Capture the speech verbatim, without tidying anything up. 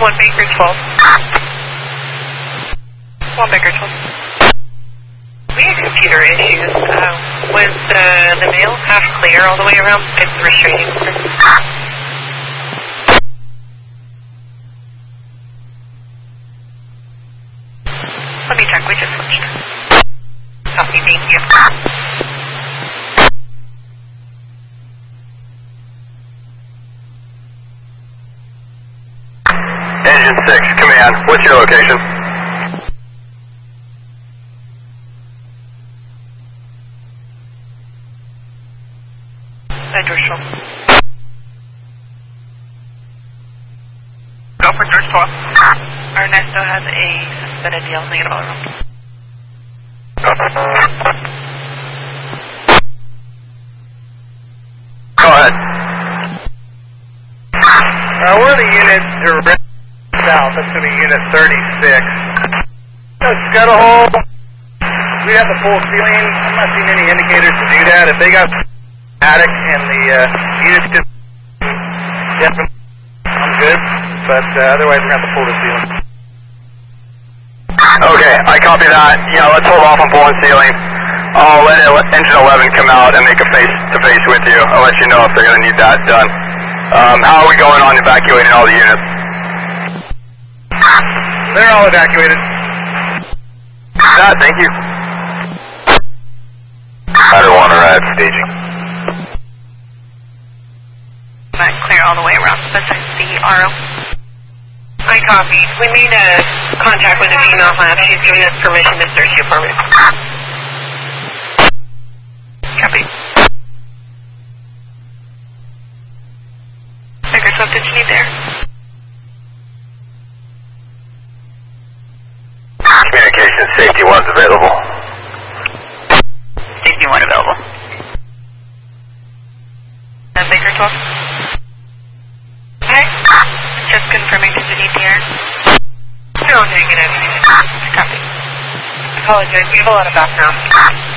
one Baker twelve. one Baker twelve. We had computer issues. Uh, was uh, the mail half clear all the way around? It's restraining order. Let me check. We just switched. Copy. Thank you. Engine six, command. What's your location? Central. Go for George twelve. Ernesto has a suspended deal. Make it all around. Go ahead. Uh, we're the unit direct south. That's going to be unit thirty-six. No scuttle hole. We have the full ceiling. I'm not seeing any indicators to do that. If they got attic and the uh, unit just definitely, I'm good. But uh, otherwise, we're going to have to pull the ceiling. Okay, I copy that. Yeah, let's hold off on pulling ceiling. I'll let engine eleven come out and make a face-to-face with you. I'll let you know if they're going to need that done. Um, how are we going on evacuating all the units? They're all evacuated. That, thank you. Ladder one arrived, staging. Not clear all the way around besides the R O. I copied. We made a contact with the female lab. She's giving us permission to search your permit. Copy. Microsoft, did you need there? Communication safety one's available. Safety one available. Uh, Baker twelve. Okay. Just confirming, did you need the air? No, negative. Copy. Apologize, we have a lot of background.